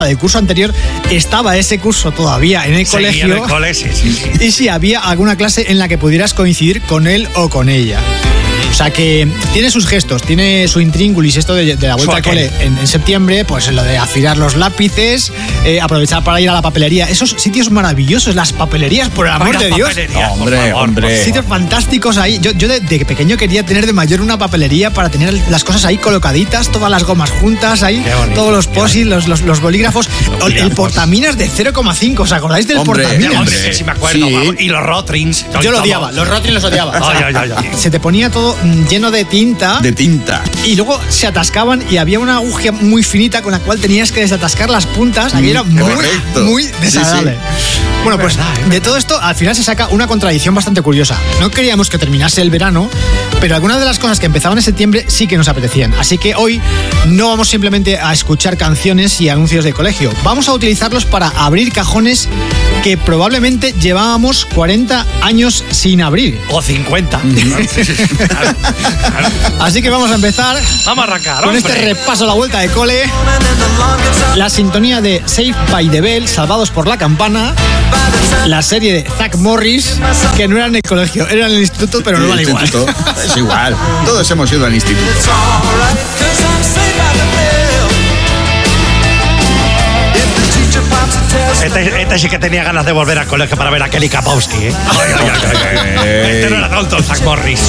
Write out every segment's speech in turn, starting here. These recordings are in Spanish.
del curso anterior, estaba ese curso todavía en el colegio. En el cole, sí. Y si había alguna clase en la que pudieras coincidir con él o con ella. O sea que tiene sus gestos, tiene su intríngulis, esto de la vuelta al cole en septiembre, pues lo de afilar los lápices, aprovechar para ir a la papelería. Esos sitios maravillosos, las papelerías, por el amor de Dios. Hombre. Sitios fantásticos ahí. Yo de pequeño quería tener de mayor una papelería para tener las cosas ahí colocaditas, todas las gomas juntas ahí, todos los posis, los bolígrafos, el portaminas de 0,5. ¿Os acordáis del portaminas? Sí, me acuerdo. Sí. Y los Rotrins. Yo lo odiaba, los Rotrins los odiaba. Ay. Se te ponía todo lleno de tinta. Y luego se atascaban y había una aguja muy finita con la cual tenías que desatascar las puntas. Aquí era muy desagradable. Sí. Bueno, pues de todo esto al final se saca una contradicción bastante curiosa. No queríamos que terminase el verano, pero algunas de las cosas que empezaban en septiembre sí que nos apetecían. Así que hoy no vamos simplemente a escuchar canciones y anuncios de colegio. Vamos a utilizarlos para abrir cajones que probablemente llevábamos 40 años sin abrir. O 50. Claro. Así que vamos a empezar. Vamos a arrancar, con este repaso a la vuelta de cole. La sintonía de Saved by the Bell, Salvados por la Campana. La serie de Zach Morris, que no era en el colegio, era en el instituto, pero no vale igual. Es igual. Todos hemos ido al instituto. Este sí que tenía ganas de volver al colegio para ver a Kelly Kapowski, ¿eh? Este no era tonto, el Zach Morris.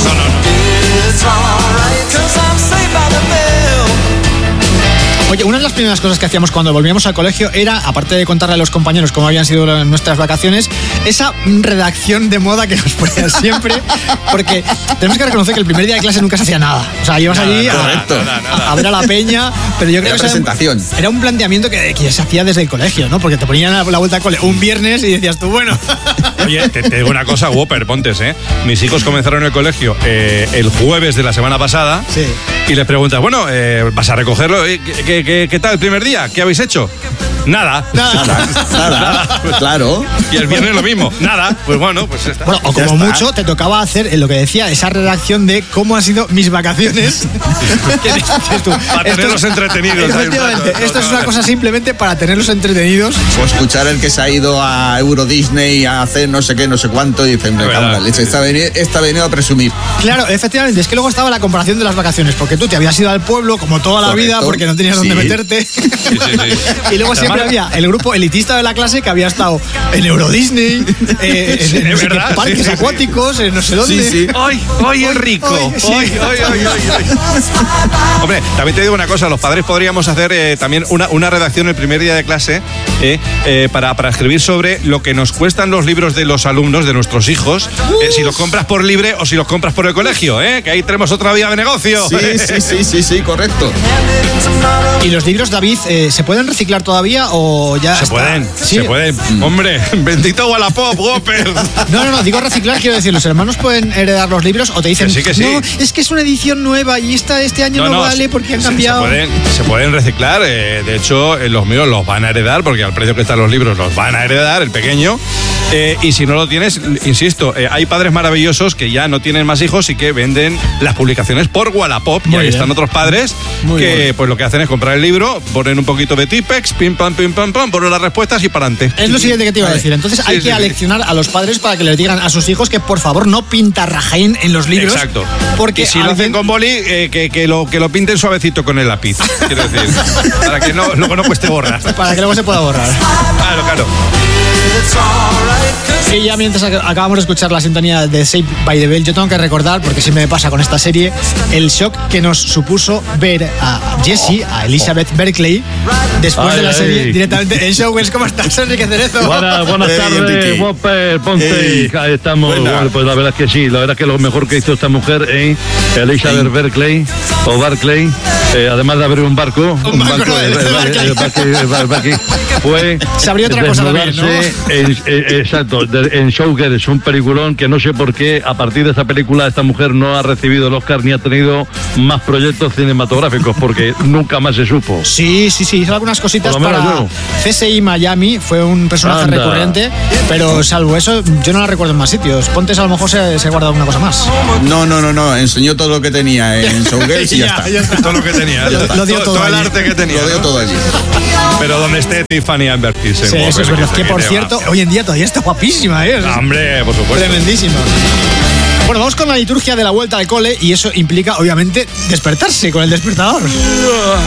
Oye, una de las primeras cosas que hacíamos cuando volvíamos al colegio era, aparte de contarle a los compañeros cómo habían sido nuestras vacaciones, esa redacción de moda que nos ponían siempre, porque tenemos que reconocer que el primer día de clase nunca se hacía nada. O sea, ibas allí a ver a la peña, pero yo creo que era un planteamiento que se hacía desde el colegio, ¿no? Porque te ponían a la vuelta al cole un viernes y decías tú, bueno. Oye, te digo una cosa, Whopper, Pontes, ¿eh? Mis hijos comenzaron el colegio el jueves de la semana pasada. Sí. Y les preguntas, bueno, ¿vas a recogerlo? ¿Qué tal el primer día? ¿Qué habéis hecho? Nada. Pues claro. Y el viernes lo mismo. Nada. Pues bueno, pues está. Bueno, o como mucho te tocaba hacer lo que decía, esa redacción de cómo han sido mis vacaciones. Para tenerlos entretenidos. Efectivamente, esto es una cosa simplemente para tenerlos entretenidos. O escuchar el que se ha ido a Euro Disney a hacer no sé qué, no sé cuánto, y dicen, me cago en la leche, está venido a presumir. Claro, efectivamente, es que luego estaba la comparación de las vacaciones, porque tú te habías ido al pueblo como toda la vida porque no tenías dónde meterte. Y luego siempre había el grupo elitista de la clase que había estado en Euro Disney, en parques acuáticos, en no sé dónde. Sí. ¡Ay, el rico! ¡Ay! Hombre, también te digo una cosa, los padres podríamos hacer también una redacción el primer día de clase para escribir sobre lo que nos cuestan los libros de los alumnos, de nuestros hijos, si los compras por libre o si los compras por el colegio, que ahí tenemos otra vía de negocio. Sí, correcto. ¿Y los libros, David, se pueden reciclar todavía o ya se pueden? Hombre, bendito Wallapop, Whopper. No, digo reciclar, quiero decir, los hermanos pueden heredar los libros o te dicen, que sí. No, es que es una edición nueva y este año no vale porque han cambiado. Se pueden reciclar, de hecho, los míos los van a heredar porque al precio que están los libros los van a heredar, el pequeño. Y si no lo tienes, insisto, hay padres maravillosos que ya no tienen más hijos y que venden las publicaciones por Wallapop. Y ahí están otros padres que pues lo que hacen es comprar el libro, ponen un poquito de Tipex, pim pam, ponen las respuestas y para adelante. Es lo siguiente que te iba a decir. Entonces hay que aleccionar a los padres para que les digan a sus hijos que por favor no pintarrajen en los libros. Exacto. Porque y si lo hacen con boli, que lo pinten suavecito con el lápiz. Quiero decir, para que luego no cueste borrar. Para que luego se pueda borrar. Claro. Y ya mientras acabamos de escuchar la sintonía de Saved by the Bell, yo tengo que recordar, porque siempre me pasa con esta serie, el shock que nos supuso ver a Jessie, a Elizabeth Berkley, después de la serie directamente en Showgirls. ¿Cómo estás, Enrique Cerezo? Buenas tardes, Whopper, Ponte. Ahí estamos. Bueno, pues la verdad es que sí, la verdad es que lo mejor que hizo esta mujer, Elizabeth Berkley, o Barclay, además de abrir un barco, fue se abrió otra cosa también, ¿no? Exacto, en Showgirls, un peliculón que no sé por qué a partir de esta película esta mujer no ha recibido el Oscar ni ha tenido más proyectos cinematográficos porque nunca más se supo. Sí, hizo algunas cositas para CSI Miami, fue un personaje recurrente, pero salvo eso yo no la recuerdo en más sitios. Pontes a lo mejor se guarda alguna cosa más. No, enseñó todo lo que tenía en Showgirls y ya está. Todo lo que tenía. Lo dio todo el arte que tenía. Lo dio todo allí. Pero donde esté Tiffany Amber Thiessen. Sí, eso es verdad. Que por cierto, hoy en día todavía está guapísima, ¿eh? Hombre, por supuesto. Tremendísima. Bueno, vamos con la liturgia de la vuelta al cole y eso implica, obviamente, despertarse con el despertador.